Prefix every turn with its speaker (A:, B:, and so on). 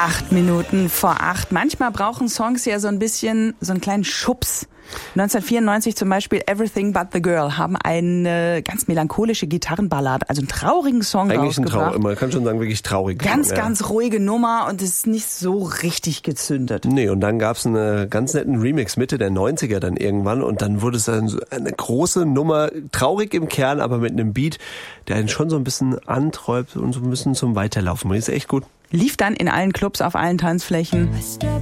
A: 7:08. Manchmal brauchen Songs ja so ein bisschen, so einen kleinen Schubs. 1994 zum Beispiel Everything But the Girl haben eine ganz melancholische Gitarrenballade, also einen traurigen Song
B: eigentlich
A: rausgebracht.
B: Man kann schon sagen, wirklich traurig.
A: Ganz ruhige Nummer und es ist nicht so richtig gezündet.
B: Nee, und dann gab's einen ganz netten Remix Mitte der 90er dann irgendwann und dann wurde es dann so eine große Nummer, traurig im Kern, aber mit einem Beat, der einen schon so ein bisschen anträubt und so ein bisschen zum Weiterlaufen. Das ist echt gut.
A: Lief dann in allen Clubs, auf allen Tanzflächen.